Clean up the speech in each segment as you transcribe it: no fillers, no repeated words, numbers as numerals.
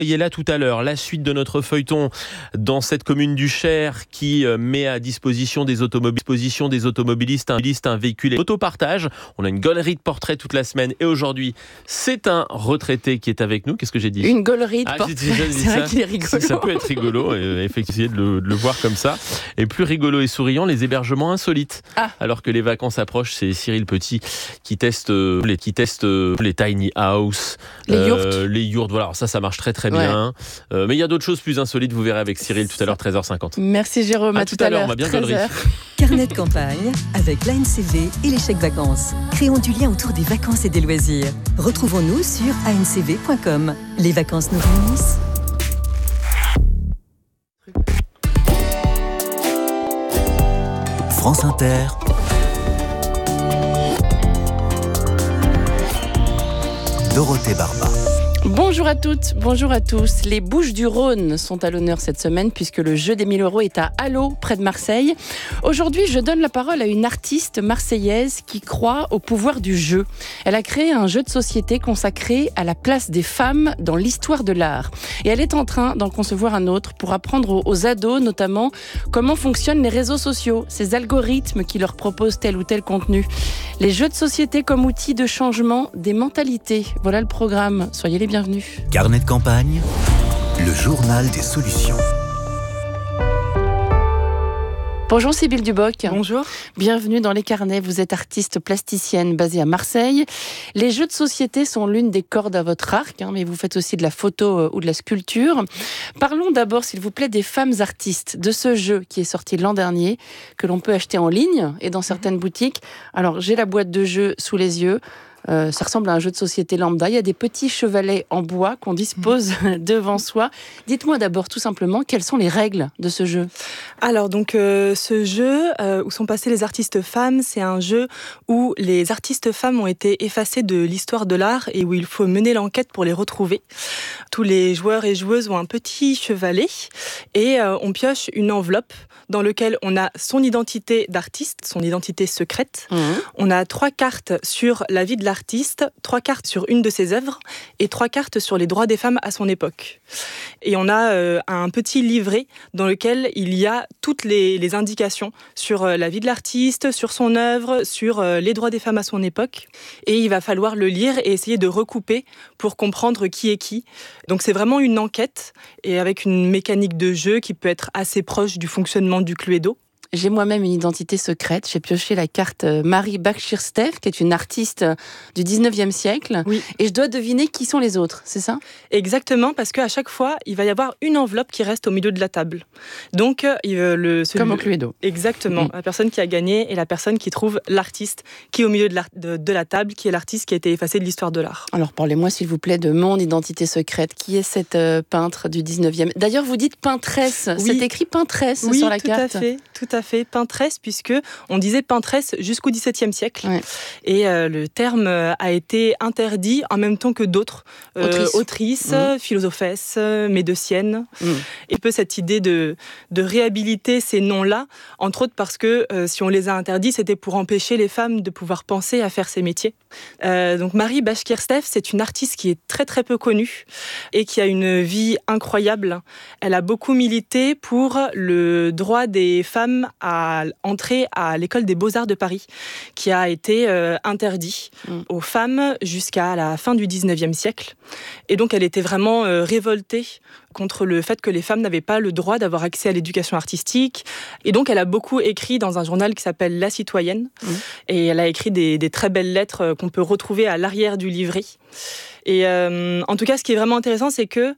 Soyez là tout à l'heure, la suite de notre feuilleton dans cette commune du Cher qui met à disposition des automobilistes un véhicule autopartage. On a une galerie de portraits toute la semaine et aujourd'hui, c'est un retraité qui est avec nous. Qu'est-ce que j'ai dit ? Une galerie de portraits, c'est vrai qu'il est rigolo. Ça peut être rigolo, effectivement, de le voir comme ça. Et plus rigolo et souriant, les hébergements insolites. Alors que les vacances approchent, c'est Cyril Petit qui teste les tiny house, les yourtes. Voilà, alors ça marche très bien. Mais il y a d'autres choses plus insolites, vous verrez avec Cyril tout à l'heure, 13h50. Merci Jérôme, à tout à l'heure, on va bien 13h. Carnet de campagne avec l'ANCV et les chèques vacances. Créons du lien autour des vacances et des loisirs. Retrouvons-nous sur ancv.com. Les vacances nous réunissent. France Inter. Dorothée Barba. Bonjour à toutes, bonjour à tous. Les Bouches-du-Rhône sont à l'honneur cette semaine puisque le jeu des 1000 € est à Allot, près de Marseille. Aujourd'hui, je donne la parole à une artiste marseillaise qui croit au pouvoir du jeu. Elle a créé un jeu de société consacré à la place des femmes dans l'histoire de l'art. Et elle est en train d'en concevoir un autre pour apprendre aux ados, notamment, comment fonctionnent les réseaux sociaux, ces algorithmes qui leur proposent tel ou tel contenu. Les jeux de société comme outil de changement des mentalités. Voilà le programme. Soyez les bienvenue. Carnet de campagne, le journal des solutions. Bonjour Sybille Duboc. Bonjour. Bienvenue dans les carnets. Vous êtes artiste plasticienne basée à Marseille. Les jeux de société sont l'une des cordes à votre arc, mais vous faites aussi de la photo ou de la sculpture. Parlons d'abord, s'il vous plaît, des femmes artistes, de ce jeu qui est sorti l'an dernier, que l'on peut acheter en ligne et dans certaines boutiques. Alors, j'ai la boîte de jeu sous les yeux. Ça ressemble à un jeu de société lambda. Il y a des petits chevalets en bois qu'on dispose devant soi. Dites-moi d'abord tout simplement quelles sont les règles de ce jeu. Alors donc ce jeu où sont passées les artistes femmes, c'est un jeu où les artistes femmes ont été effacées de l'histoire de l'art et où il faut mener l'enquête pour les retrouver. Tous les joueurs et joueuses ont un petit chevalet et on pioche une enveloppe dans laquelle on a son identité d'artiste, son identité secrète. On a 3 cartes sur la vie de l'artiste, 3 cartes sur une de ses œuvres et 3 cartes sur les droits des femmes à son époque. Et on a un petit livret dans lequel il y a toutes les indications sur la vie de l'artiste, sur son œuvre, sur les droits des femmes à son époque. Et il va falloir le lire et essayer de recouper pour comprendre qui est qui. Donc c'est vraiment une enquête et avec une mécanique de jeu qui peut être assez proche du fonctionnement du Cluedo. J'ai moi-même une identité secrète. J'ai pioché la carte Marie Bakshir-Steff, qui est une artiste du 19e siècle. Oui. Et je dois deviner qui sont les autres, c'est ça ? Exactement, parce qu'à chaque fois, il va y avoir une enveloppe qui reste au milieu de la table. Donc, comme au Cluedo. Exactement. La personne qui a gagné est la personne qui trouve l'artiste qui est au milieu de la table, qui est l'artiste qui a été effacé de l'histoire de l'art. Alors, parlez-moi, s'il vous plaît, de mon identité secrète. Qui est cette peintre du 19e ? D'ailleurs, vous dites peintresse. Oui. C'est écrit peintresse sur la carte. Oui, tout à fait, peintresse, puisque on disait peintresse jusqu'au XVIIe siècle. Ouais. Et le terme a été interdit en même temps que d'autres autrices, philosophesses, médeciennes. Et un peu cette idée de réhabiliter ces noms-là, entre autres parce que si on les a interdits, c'était pour empêcher les femmes de pouvoir penser à faire ces métiers. Donc Marie Bakshir-Steff, c'est une artiste qui est très très peu connue et qui a une vie incroyable. Elle a beaucoup milité pour le droit des femmes à entrer à l'école des Beaux-Arts de Paris, qui a été interdit aux femmes jusqu'à la fin du 19e siècle. Et donc elle était vraiment révoltée contre le fait que les femmes n'avaient pas le droit d'avoir accès à l'éducation artistique. Et donc elle a beaucoup écrit dans un journal qui s'appelle La Citoyenne. Et elle a écrit des très belles lettres qu'on peut retrouver à l'arrière du livret. Et en tout cas, ce qui est vraiment intéressant, c'est que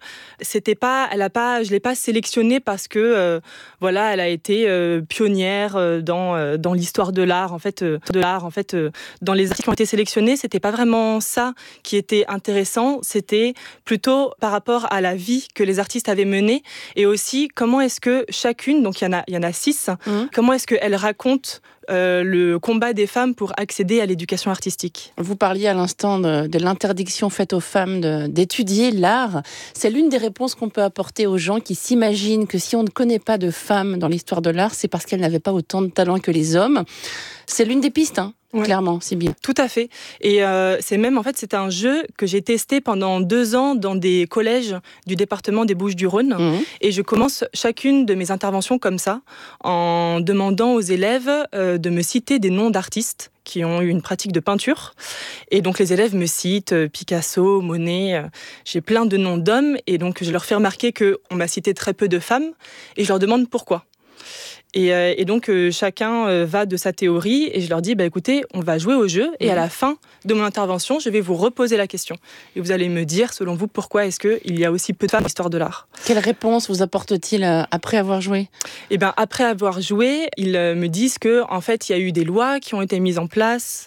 je l'ai pas sélectionnée parce que elle a été pionnière dans l'histoire de l'art. En fait, dans les articles qui ont été sélectionnés, c'était pas vraiment ça qui était intéressant. C'était plutôt par rapport à la vie que les artistes avaient menée et aussi comment est-ce que chacune, donc il y en a 6, comment est-ce qu'elles racontent le combat des femmes pour accéder à l'éducation artistique. Vous parliez à l'instant de l'interdiction faite aux femmes d'étudier l'art. C'est l'une des réponses qu'on peut apporter aux gens qui s'imaginent que si on ne connaît pas de femmes dans l'histoire de l'art, c'est parce qu'elles n'avaient pas autant de talent que les hommes. C'est l'une des pistes, clairement, Sybille. Tout à fait. Et c'est un jeu que j'ai testé pendant 2 ans dans des collèges du département des Bouches-du-Rhône. Et je commence chacune de mes interventions comme ça, en demandant aux élèves de me citer des noms d'artistes qui ont eu une pratique de peinture. Et donc les élèves me citent Picasso, Monet, j'ai plein de noms d'hommes, et donc je leur fais remarquer qu'on m'a cité très peu de femmes, et je leur demande pourquoi. Et donc chacun va de sa théorie, et je leur dis écoutez, on va jouer au jeu, et à la fin de mon intervention, je vais vous reposer la question. Et vous allez me dire, selon vous, pourquoi est-ce qu'il y a aussi peu de femmes dans l'histoire de l'art. Quelle réponse vous apporte-t-il après avoir joué ? Après avoir joué, ils me disent qu'en fait, il y a eu des lois qui ont été mises en place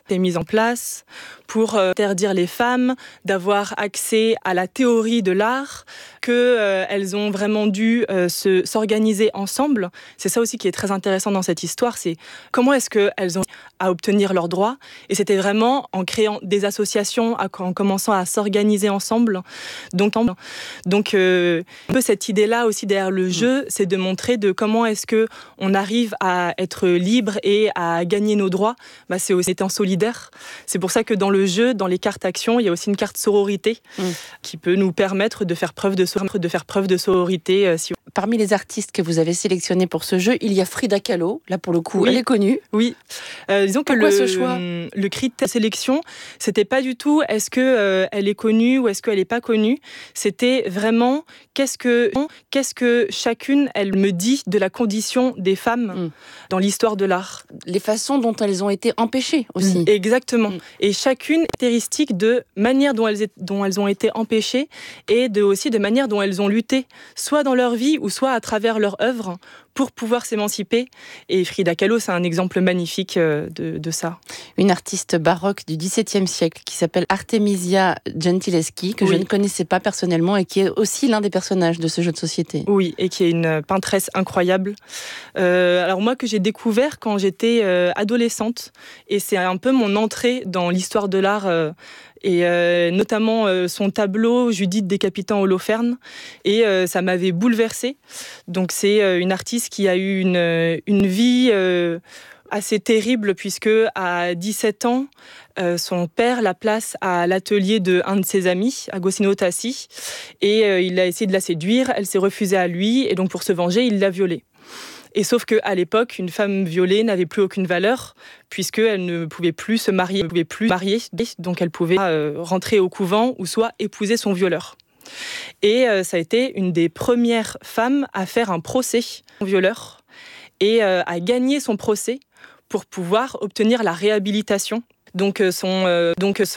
pour interdire les femmes d'avoir accès à la théorie de l'art, qu'elles ont vraiment dû s'organiser ensemble. C'est ça aussi qui est très intéressant dans cette histoire, c'est comment est-ce qu'elles ont à obtenir leurs droits. Et c'était vraiment en créant des associations, en commençant à s'organiser ensemble. Donc un peu cette idée-là aussi derrière le jeu, c'est de montrer de comment est-ce qu'on arrive à être libre et à gagner nos droits. C'est aussi étant solidaire. C'est pour ça que dans le jeu, dans les cartes actions, il y a aussi une carte sororité qui peut nous permettre de faire preuve de sororité. Parmi les artistes que vous avez sélectionnés pour ce jeu, il y a Frida Kahlo. Là, pour le coup, elle est connue. Oui. Disons que ce choix ? Le critère de sélection, c'était pas du tout est-ce qu'elle est connue ou est-ce qu'elle n'est pas connue. C'était vraiment qu'est-ce que chacune, elle me dit de la condition des femmes dans l'histoire de l'art. Les façons dont elles ont été empêchées aussi. Exactement. Et chacune caractéristique de manière dont elles ont été empêchées, et aussi de manière dont elles ont lutté, soit dans leur vie ou soit à travers leur œuvre, pour pouvoir s'émanciper. Et Frida Kahlo, c'est un exemple magnifique de ça. Une artiste baroque du XVIIe siècle qui s'appelle Artemisia Gentileschi, que je ne connaissais pas personnellement et qui est aussi l'un des personnages de ce jeu de société. Oui, et qui est une peintresse incroyable. Alors moi, que j'ai découvert quand j'étais adolescente, et c'est un peu mon entrée dans l'histoire de l'art, et notamment son tableau Judith décapitant Holoferne, et ça m'avait bouleversée. Donc c'est une artiste qui a eu une vie assez terrible, puisque à 17 ans, son père la place à l'atelier d'un de ses amis, Agostino Tassi, et il a essayé de la séduire, elle s'est refusée à lui, et donc pour se venger, il l'a violée. Et sauf qu'à l'époque, une femme violée n'avait plus aucune valeur, puisqu'elle ne pouvait plus se marier, donc elle pouvait rentrer au couvent ou soit épouser son violeur. Et ça a été une des premières femmes à faire un procès au violeur et à gagner son procès pour pouvoir obtenir la réhabilitation. Donc son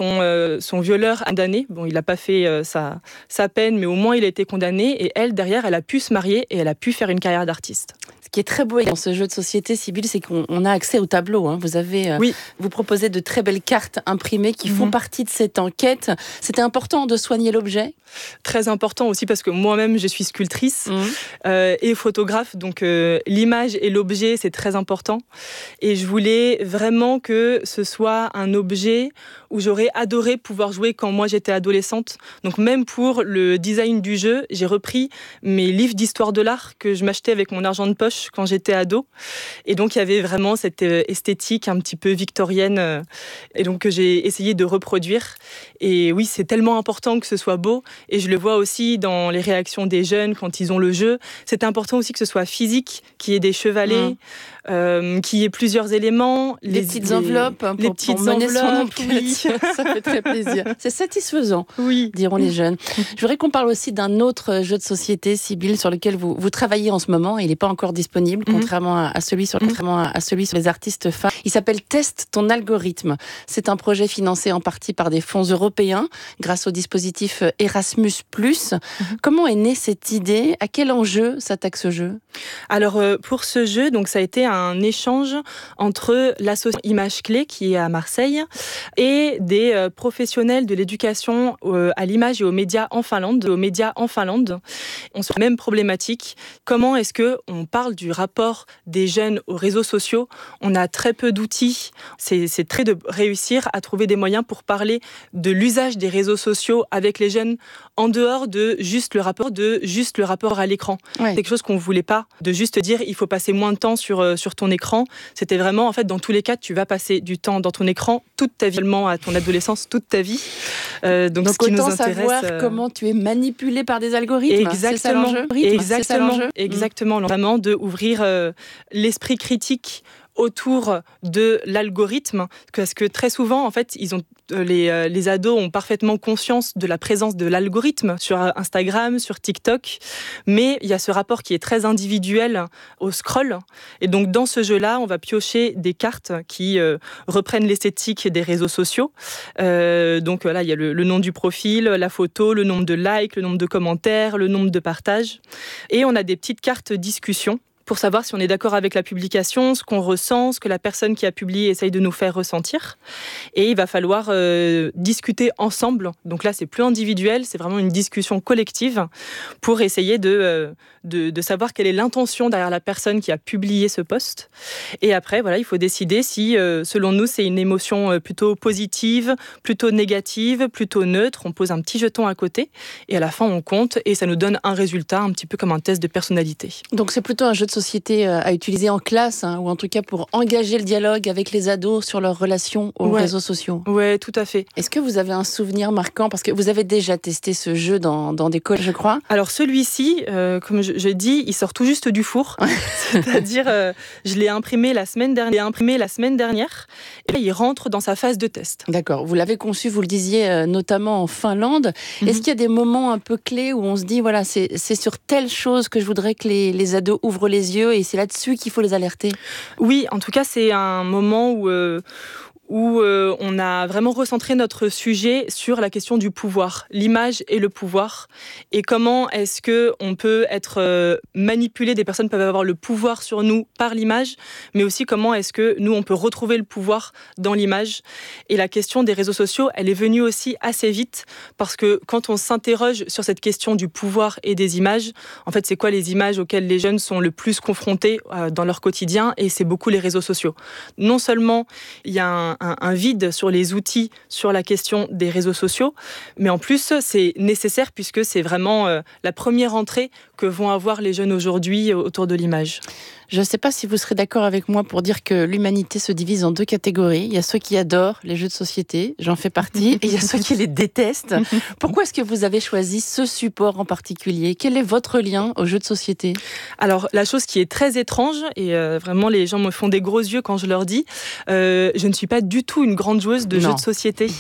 violeur condamné, il n'a pas fait sa peine, mais au moins il a été condamné, et elle, derrière, elle a pu se marier et elle a pu faire une carrière d'artiste. Ce qui est très beau dans ce jeu de société, Sybille, c'est qu'on a accès au tableau. Vous proposez de très belles cartes imprimées qui font partie de cette enquête. C'était important de soigner l'objet ? Très important aussi, parce que moi-même, je suis sculptrice et photographe. Donc l'image et l'objet, c'est très important. Et je voulais vraiment que ce soit un objet où j'aurais adoré pouvoir jouer quand moi j'étais adolescente. Donc même pour le design du jeu, j'ai repris mes livres d'histoire de l'art que je m'achetais avec mon argent de poche quand j'étais ado. Et donc il y avait vraiment cette esthétique un petit peu victorienne, et donc que j'ai essayé de reproduire. Et oui, c'est tellement important que ce soit beau, et je le vois aussi dans les réactions des jeunes quand ils ont le jeu. C'est important aussi que ce soit physique, qu'il y ait des chevalets, qu'il y ait plusieurs éléments. Les petites enveloppes pour mener son enquête. Oui. Ça fait très plaisir. C'est satisfaisant, diront les jeunes. Je voudrais qu'on parle aussi d'un autre jeu de société, Sybille, sur lequel vous travaillez en ce moment. Il n'est pas encore disponible, contrairement à celui sur les artistes femmes. Il s'appelle Teste ton algorithme. C'est un projet financé en partie par des fonds européens, grâce au dispositif Erasmus+. Comment est née cette idée ? À quel enjeu s'attaque ce jeu ? Alors, pour ce jeu, donc, ça a été un échange entre l'association Image Clé, qui est à Marseille, et des professionnels de l'éducation à l'image et aux médias en Finlande. On se la même problématique. Comment est-ce qu'on parle du rapport des jeunes aux réseaux sociaux ? On a très peu d'outils. C'est très de réussir à trouver des moyens pour parler de l'usage des réseaux sociaux avec les jeunes en dehors de juste le rapport à l'écran. Ouais. C'est quelque chose qu'on ne voulait pas, de juste dire il faut passer moins de temps sur ton écran. C'était vraiment, en fait, dans tous les cas, tu vas passer du temps dans ton écran toute ta vie, à ton adolescence, toute ta vie. Donc ce qui nous intéresse, savoir comment tu es manipulé par des algorithmes. Exactement. C'est ça l'enjeu. Exactement. Vraiment d'ouvrir l'esprit critique autour de l'algorithme, parce que très souvent, en fait, les ados ont parfaitement conscience de la présence de l'algorithme sur Instagram, sur TikTok, mais il y a ce rapport qui est très individuel au scroll. Et donc, dans ce jeu-là, on va piocher des cartes qui reprennent l'esthétique des réseaux sociaux. Donc là, il y a le nom du profil, la photo, le nombre de likes, le nombre de commentaires, le nombre de partages. Et on a des petites cartes discussion pour savoir si on est d'accord avec la publication, ce qu'on ressent, ce que la personne qui a publié essaye de nous faire ressentir. Et il va falloir discuter ensemble. Donc là, c'est plus individuel, c'est vraiment une discussion collective pour essayer de savoir quelle est l'intention derrière la personne qui a publié ce post. Et après, voilà, il faut décider si, selon nous, c'est une émotion plutôt positive, plutôt négative, plutôt neutre. On pose un petit jeton à côté et à la fin, on compte et ça nous donne un résultat, un petit peu comme un test de personnalité. Donc c'est plutôt un jeu de société à utiliser en classe, ou en tout cas pour engager le dialogue avec les ados sur leurs relations aux réseaux sociaux. Oui, tout à fait. Est-ce que vous avez un souvenir marquant? Parce que vous avez déjà testé ce jeu dans des collèges, je crois. Alors celui-ci, comme je dis, il sort tout juste du four. C'est-à-dire, je l'ai imprimé la semaine dernière et là, il rentre dans sa phase de test. D'accord. Vous l'avez conçu, vous le disiez, notamment en Finlande. Est-ce qu'il y a des moments un peu clés où on se dit, voilà, c'est sur telle chose que je voudrais que les ados ouvrent les yeux et c'est là-dessus qu'il faut les alerter? Oui, en tout cas, c'est un moment où on a vraiment recentré notre sujet sur la question du pouvoir, l'image et le pouvoir, et comment est-ce qu'on peut être manipulé, des personnes peuvent avoir le pouvoir sur nous par l'image, mais aussi comment est-ce que nous, on peut retrouver le pouvoir dans l'image. Et la question des réseaux sociaux, elle est venue aussi assez vite, parce que quand on s'interroge sur cette question du pouvoir et des images, en fait, c'est quoi les images auxquelles les jeunes sont le plus confrontés dans leur quotidien, et c'est beaucoup les réseaux sociaux. Non seulement il y a un vide sur les outils, sur la question des réseaux sociaux, mais en plus c'est nécessaire puisque c'est vraiment la première entrée que vont avoir les jeunes aujourd'hui autour de l'image. Je ne sais pas si vous serez d'accord avec moi pour dire que l'humanité se divise en deux catégories. Il y a ceux qui adorent les jeux de société, j'en fais partie, et il y a ceux qui les détestent. Pourquoi est-ce que vous avez choisi ce support en particulier? Quel est votre lien aux jeux de société? Alors, la chose qui est très étrange, et vraiment les gens me font des gros yeux quand je leur dis, je ne suis pas du tout une grande joueuse de jeux de société.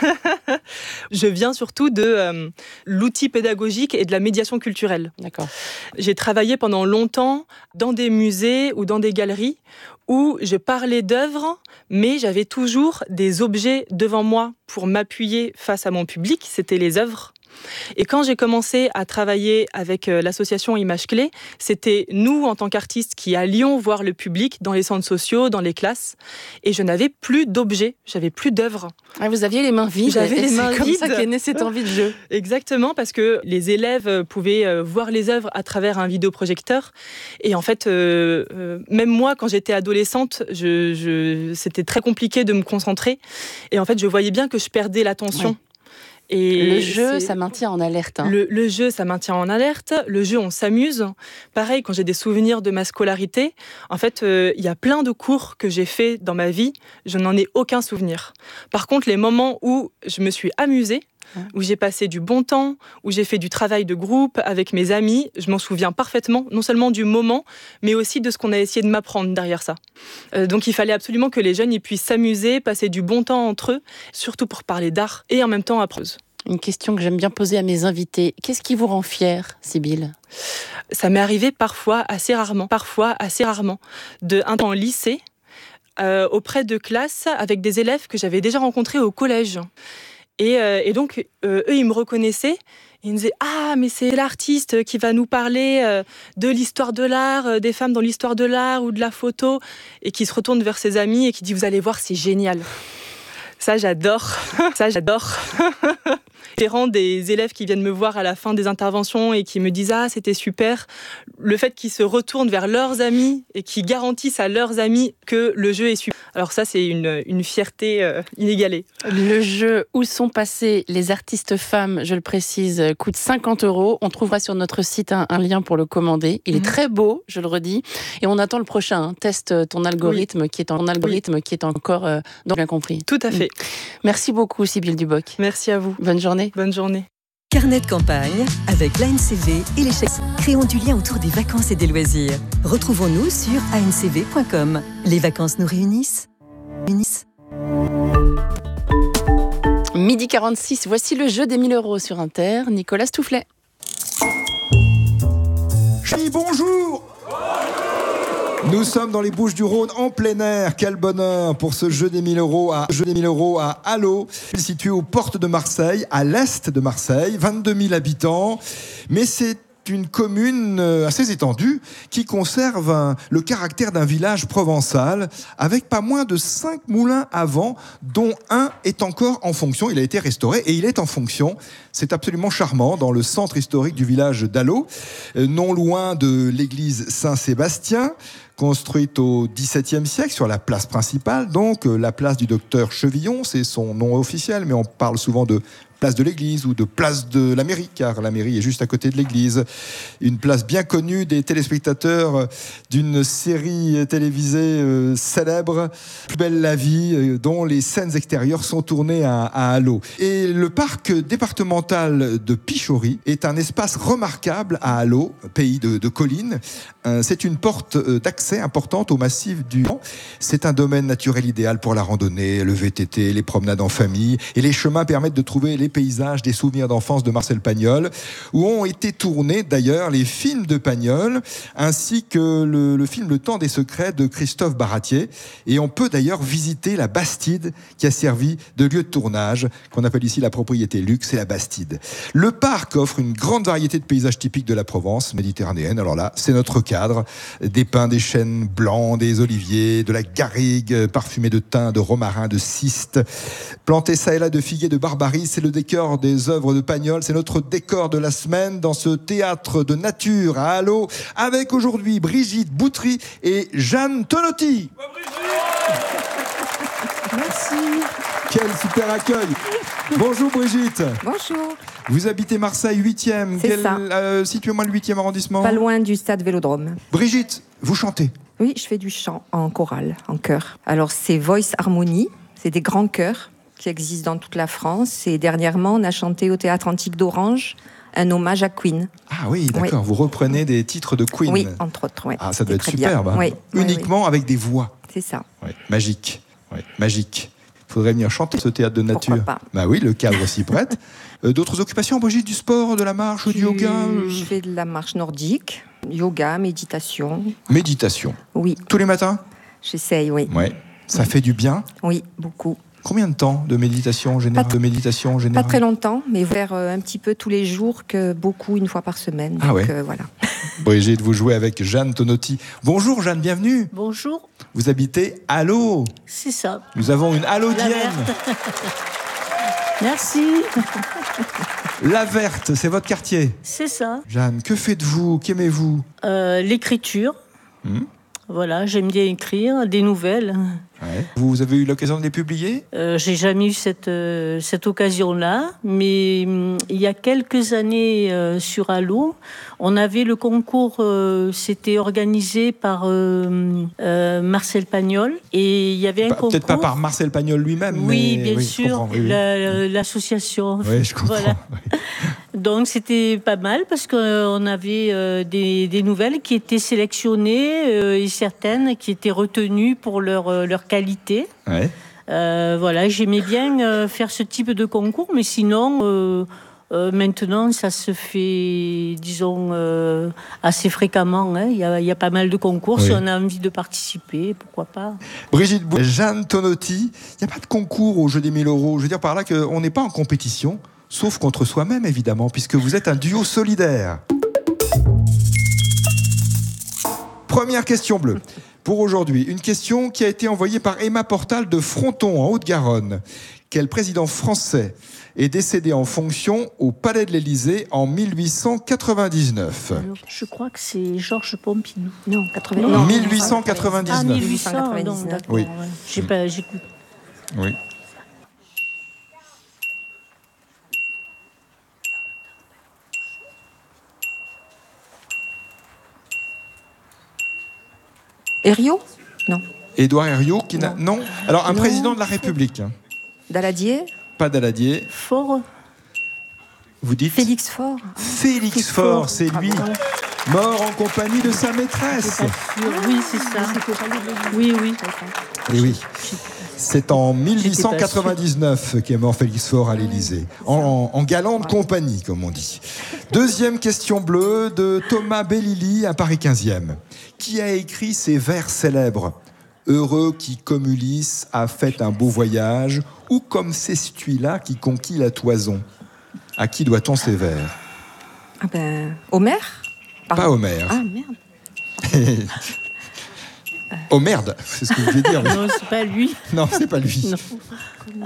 Je viens surtout de l'outil pédagogique et de la médiation culturelle. D'accord. J'ai travaillé pendant longtemps dans des musées ou dans des galeries où je parlais d'œuvres, mais j'avais toujours des objets devant moi pour m'appuyer face à mon public, c'était les œuvres. Et quand j'ai commencé à travailler avec l'association Images Clés, c'était nous, en tant qu'artistes, qui allions voir le public dans les centres sociaux, dans les classes. Et je n'avais plus d'objets, j'avais plus d'œuvres. Ah, vous aviez les mains vides. J'avais les mains vides. C'est comme ça qu'est née cette envie de jeu. Exactement, parce que les élèves pouvaient voir les œuvres à travers un vidéoprojecteur. Et en fait, même moi, quand j'étais adolescente, c'était très compliqué de me concentrer. Et en fait, je voyais bien que je perdais l'attention. Ouais. Et le jeu, ça maintient en alerte. Hein. Le jeu, ça maintient en alerte. Le jeu, on s'amuse. Pareil, quand j'ai des souvenirs de ma scolarité, en fait, il y a plein de cours que j'ai faits dans ma vie, je n'en ai aucun souvenir. Par contre, les moments où je me suis amusée, où j'ai passé du bon temps, où j'ai fait du travail de groupe avec mes amis, je m'en souviens parfaitement, non seulement du moment, mais aussi de ce qu'on a essayé de m'apprendre derrière ça. Donc il fallait absolument que les jeunes ils puissent s'amuser, passer du bon temps entre eux, surtout pour parler d'art et en même temps apprendre. Une question que j'aime bien poser à mes invités. Qu'est-ce qui vous rend fière, Sybille ? Ça m'est arrivé parfois, assez rarement, d'un temps en lycée, auprès de classes avec des élèves que j'avais déjà rencontrés au collège. Et donc, eux, ils me reconnaissaient. Ils me disaient « Ah, mais c'est l'artiste qui va nous parler de l'histoire de l'art, des femmes dans l'histoire de l'art ou de la photo. » Et qui se retourne vers ses amis et qui dit « Vous allez voir, c'est génial. » Ça, j'adore. J'ai des élèves qui viennent me voir à la fin des interventions et qui me disent « Ah, c'était super ». Le fait qu'ils se retournent vers leurs amis et qu'ils garantissent à leurs amis que le jeu est super. Alors ça, c'est une fierté inégalée. Le jeu Où sont passées les artistes femmes, je le précise, coûte 50 €. On trouvera sur notre site un lien pour le commander. Il est très beau, je le redis. Et on attend le prochain. Teste ton algorithme qui est encore bien compris. Tout à fait. Merci beaucoup, Sybille Duboc. Merci à vous. Bonne journée. Bonne journée. Carnet de campagne avec l'ANCV et les chèques. Créons du lien autour des vacances et des loisirs. Retrouvons-nous sur ancv.com. Les vacances nous réunissent. Midi 46, voici le jeu des 1000 € sur Inter. Nicolas Stoufflet. Bonjour. Nous sommes dans les Bouches-du-Rhône en plein air. Quel bonheur pour ce jeu des 1000 € à Allot, situé aux portes de Marseille, à l'est de Marseille, 22 000 habitants. Mais c'est une commune assez étendue qui conserve le caractère d'un village provençal avec pas moins de 5 moulins à vent dont un est encore en fonction. Il a été restauré et il est en fonction. C'est absolument charmant dans le centre historique du village d'Allot, non loin de l'église Saint-Sébastien, construite au XVIIe siècle sur la place principale, donc la place du docteur Chevillon, c'est son nom officiel, mais on parle souvent de place de l'église ou de place de la mairie, car la mairie est juste à côté de l'église. Une place bien connue des téléspectateurs d'une série télévisée célèbre, Plus belle la vie, dont les scènes extérieures sont tournées à Allot. Et le parc départemental de Pichory est un espace remarquable à Allot, pays de collines. C'est une porte d'accès importante au massif du Mans. C'est un domaine naturel idéal pour la randonnée, le VTT, les promenades en famille. Et les chemins permettent de trouver les paysages des souvenirs d'enfance de Marcel Pagnol, où ont été tournés d'ailleurs les films de Pagnol, ainsi que le film Le Temps des secrets de Christophe Baratier. Et on peut d'ailleurs visiter la Bastide, qui a servi de lieu de tournage, qu'on appelle ici la propriété luxe, et la Bastide. Le parc offre une grande variété de paysages typiques de la Provence méditerranéenne. Alors là, c'est notre cadre. Des pins, des chênes blancs, des oliviers, de la garrigue parfumée de thym, de romarin, de ciste. Planté ça et là de figuier, de barbarie, c'est le décor des œuvres de Pagnol. C'est notre décor de la semaine dans ce théâtre de nature à Allot, avec aujourd'hui Brigitte Boutry et Jeanne Tonotti. Merci. Quel super accueil. Bonjour Brigitte. Bonjour. Vous habitez Marseille 8e. C'est ça. Situez-moi le 8e arrondissement. Pas loin du stade Vélodrome. Brigitte, vous chantez? Oui, je fais du chant en chorale, en chœur. Alors c'est Voice Harmony, c'est des grands chœurs qui existent dans toute la France. Et dernièrement, on a chanté au Théâtre Antique d'Orange un hommage à Queen. Ah oui, d'accord. Oui. Vous reprenez des titres de Queen. Oui, entre autres. Ouais. Ah, ça doit être superbe. Hein. Oui, uniquement avec des voix. C'est ça. Oui, magique. Oui, magique. Il faudrait venir chanter ce théâtre de nature. Pourquoi pas. Bah oui, le cadre s'y prête. D'autres occupations, Brigitte, du sport, de la marche, du yoga Je fais de la marche nordique, yoga, méditation. Méditation. Oui. Tous les matins? J'essaye, oui. Ouais. Ça fait du bien? Oui, beaucoup. Combien de temps de méditation générale? Pas très longtemps, mais faire un petit peu tous les jours, que beaucoup, une fois par semaine. Ah ouais. Voilà. Brigitte, vous jouez avec Jeanne Tonotti. Bonjour Jeanne, bienvenue. Bonjour. Vous habitez Allot. C'est ça. Nous avons une Allodienne. Merci. La Verte, c'est votre quartier. C'est ça. Jeanne, que faites-vous? Qu'aimez-vous? L'écriture. Voilà, j'aime bien écrire des nouvelles. Ouais. Vous avez eu l'occasion de les publier? J'ai jamais eu cette occasion-là, mais il y a quelques années sur Allot, on avait le concours, c'était organisé par Marcel Pagnol, et il y avait un concours. Peut-être pas par Marcel Pagnol lui-même, oui, mais bien sûr, l'association. Oui, je comprends. Voilà. Oui. Donc c'était pas mal parce qu'on avait des nouvelles qui étaient sélectionnées et certaines qui étaient retenues pour leur qualité. Ouais. Voilà, j'aimais bien faire ce type de concours, mais sinon, maintenant, ça se fait, disons, assez fréquemment. Hein. Il y a pas mal de concours. Oui. Si on a envie de participer, pourquoi pas. Brigitte, Jeanne Tonotti, il n'y a pas de concours au jeu des 1000 €. Je veux dire par là qu'on n'est pas en compétition, sauf contre soi-même, évidemment, puisque vous êtes un duo solidaire. Première question bleue. Pour aujourd'hui, une question qui a été envoyée par Emma Portal de Fronton, en Haute-Garonne. Quel président français est décédé en fonction au Palais de l'Élysée en 1899? Alors, je crois que c'est Georges Pompidou. Non, 1899. Ah, 1899. Non, d'accord. Oui. Ouais. J'écoute. Oui. Herriot? Non. Édouard Herriot qui n'a... Non. Alors, un Non. président de la République. Daladier? Pas Daladier. Fort. Vous dites Félix Faure? Félix Faure, c'est lui. Mort en compagnie de sa maîtresse. Oui, c'est ça. Oui, oui. Et oui. C'est en 1899 qu'est mort Félix Faure à l'Élysée, en galante compagnie, comme on dit. Deuxième question bleue de Thomas Bellili à Paris 15e. Qui a écrit ces vers célèbres? Heureux qui, comme Ulysse, a fait un beau voyage, ou comme Cestuila qui conquit la toison. À qui doit-on ces vers? Ah ben, Homère? Pas Homère. Ah merde. Oh merde, c'est ce que je voulais dire. Non, c'est pas lui. Non, c'est pas lui. Non.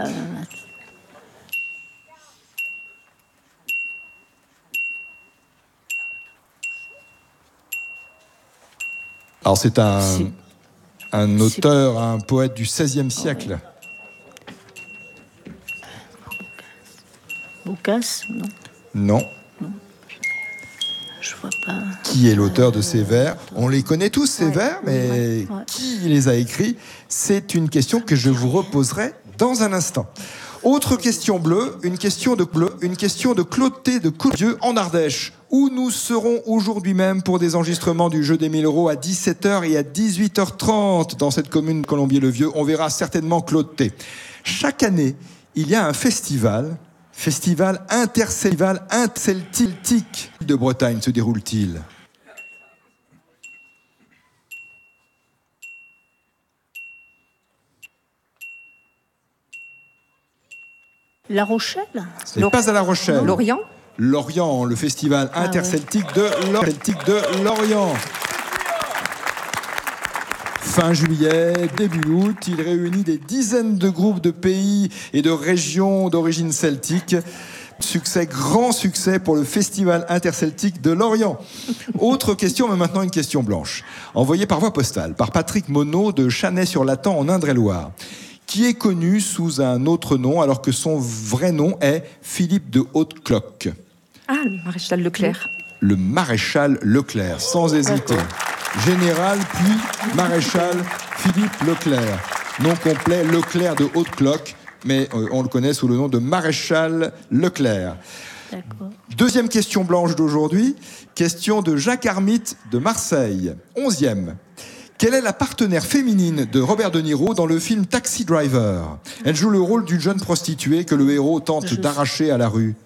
Alors c'est un auteur, un poète du XVIe siècle. Boccace, non. Non. Je vois pas. Qui est l'auteur de ces vers? On les connaît tous, ces vers, mais qui les a écrits? C'est une question que je vous reposerai dans un instant. Autre question bleue, une question de Claude T. de Coudieu en Ardèche, où nous serons aujourd'hui même pour des enregistrements du jeu des 1000 € à 17h et à 18h30 dans cette commune de Colombier-le-Vieux. On verra certainement Claude T. Chaque année, il y a un festival interceltique de Bretagne se déroule-t-il? La Rochelle? Ce n'est pas à La Rochelle. Lorient? Lorient, le festival interceltique de Lorient. Fin juillet, début août, il réunit des dizaines de groupes de pays et de régions d'origine celtique. Succès, grand succès pour le festival interceltique de Lorient. Autre question, mais maintenant une question blanche. Envoyée par voie postale par Patrick Monod de Chanay-sur-Latan en Indre-et-Loire, qui est connu sous un autre nom alors que son vrai nom est Philippe de Haute-Cloque. Ah, le maréchal Leclerc. Le maréchal Leclerc, sans hésiter. Général puis maréchal Philippe Leclerc. Nom complet Leclerc de Haute-Cloque, mais on le connaît sous le nom de maréchal Leclerc. D'accord. Deuxième question blanche d'aujourd'hui, question de Jacques Armite de Marseille. 11e. Quelle est la partenaire féminine de Robert De Niro dans le film Taxi Driver? Elle joue le rôle d'une jeune prostituée que le héros tente d'arracher à la rue.